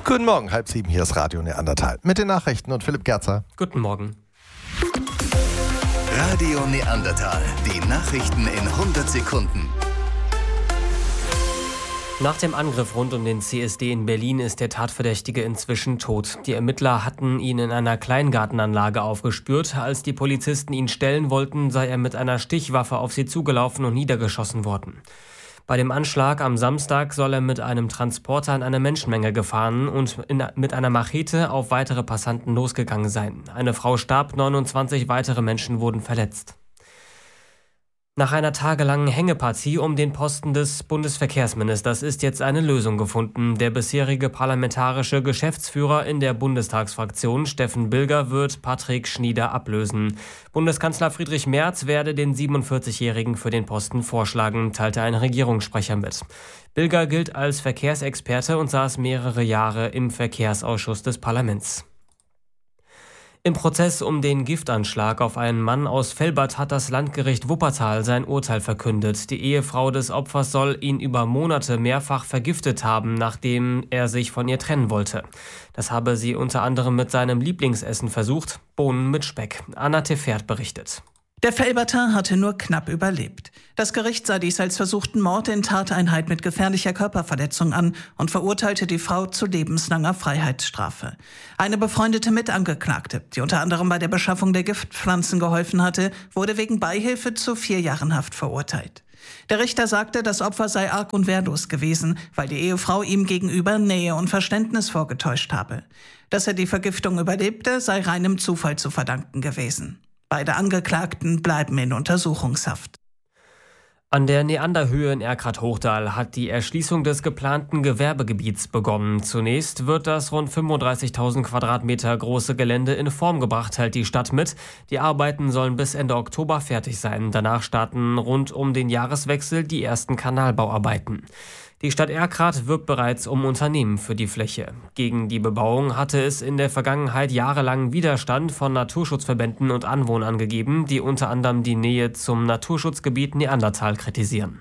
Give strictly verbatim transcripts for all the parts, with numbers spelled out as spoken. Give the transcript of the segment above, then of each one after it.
Guten Morgen, halb sieben, hier ist Radio Neandertal. Mit den Nachrichten und Philipp Gerzer. Guten Morgen. Radio Neandertal, die Nachrichten in hundert Sekunden. Nach dem Angriff rund um den C S D in Berlin ist der Tatverdächtige inzwischen tot. Die Ermittler hatten ihn in einer Kleingartenanlage aufgespürt. Als die Polizisten ihn stellen wollten, sei er mit einer Stichwaffe auf sie zugelaufen und niedergeschossen worden. Bei dem Anschlag am Samstag soll er mit einem Transporter in eine Menschenmenge gefahren und in, mit einer Machete auf weitere Passanten losgegangen sein. Eine Frau starb, neunundzwanzig weitere Menschen wurden verletzt. Nach einer tagelangen Hängepartie um den Posten des Bundesverkehrsministers ist jetzt eine Lösung gefunden. Der bisherige parlamentarische Geschäftsführer in der Bundestagsfraktion, Steffen Bilger, wird Patrick Schnieder ablösen. Bundeskanzler Friedrich Merz werde den siebenundvierzigjährigen für den Posten vorschlagen, teilte ein Regierungssprecher mit. Bilger gilt als Verkehrsexperte und saß mehrere Jahre im Verkehrsausschuss des Parlaments. Im Prozess um den Giftanschlag auf einen Mann aus Velbert hat das Landgericht Wuppertal sein Urteil verkündet. Die Ehefrau des Opfers soll ihn über Monate mehrfach vergiftet haben, nachdem er sich von ihr trennen wollte. Das habe sie unter anderem mit seinem Lieblingsessen versucht, Bohnen mit Speck. Anna Tefert berichtet. Der Velberter hatte nur knapp überlebt. Das Gericht sah dies als versuchten Mord in Tateinheit mit gefährlicher Körperverletzung an und verurteilte die Frau zu lebenslanger Freiheitsstrafe. Eine befreundete Mitangeklagte, die unter anderem bei der Beschaffung der Giftpflanzen geholfen hatte, wurde wegen Beihilfe zu vier Jahren Haft verurteilt. Der Richter sagte, das Opfer sei arg und wehrlos gewesen, weil die Ehefrau ihm gegenüber Nähe und Verständnis vorgetäuscht habe. Dass er die Vergiftung überlebte, sei reinem Zufall zu verdanken gewesen. Beide Angeklagten bleiben in Untersuchungshaft. An der Neanderhöhe in Erkrath-Hochdal hat die Erschließung des geplanten Gewerbegebiets begonnen. Zunächst wird das rund fünfunddreißigtausend Quadratmeter große Gelände in Form gebracht, teilt die Stadt mit. Die Arbeiten sollen bis Ende Oktober fertig sein. Danach starten rund um den Jahreswechsel die ersten Kanalbauarbeiten. Die Stadt Erkrath wirbt bereits um Unternehmen für die Fläche. Gegen die Bebauung hatte es in der Vergangenheit jahrelang Widerstand von Naturschutzverbänden und Anwohnern gegeben, die unter anderem die Nähe zum Naturschutzgebiet Neandertal kritisieren.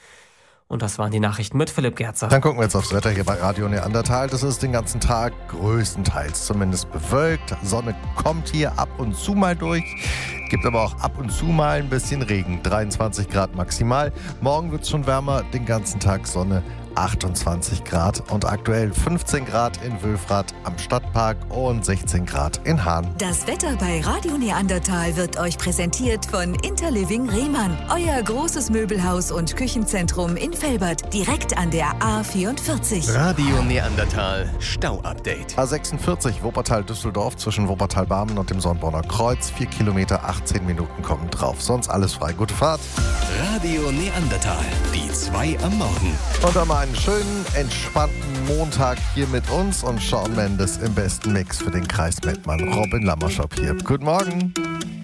Und das waren die Nachrichten mit Philipp Gerzer. Dann gucken wir jetzt aufs Wetter hier bei Radio Neandertal. Das ist den ganzen Tag größtenteils zumindest bewölkt. Sonne kommt hier ab und zu mal durch. Gibt aber auch ab und zu mal ein bisschen Regen. dreiundzwanzig Grad maximal. Morgen wird es schon wärmer. Den ganzen Tag Sonne. achtundzwanzig Grad und aktuell fünfzehn Grad in Wülfrath am Stadtpark und sechzehn Grad in Hahn. Das Wetter bei Radio Neandertal wird euch präsentiert von Interliving Rehmann. Euer großes Möbelhaus und Küchenzentrum in Velbert, direkt an der A vierundvierzig. Radio Neandertal Stau-Update. A sechsundvierzig Wuppertal-Düsseldorf zwischen Wuppertal-Barmen und dem Sornborner Kreuz. vier Kilometer, achtzehn Minuten kommen drauf. Sonst alles frei. Gute Fahrt. Radio Neandertal, die zwei am Morgen. Und einmal einen schönen, entspannten Montag hier mit uns und Shawn Mendes im besten Mix für den Kreis Mettmann. Robin Lammerschop hier. Guten Morgen.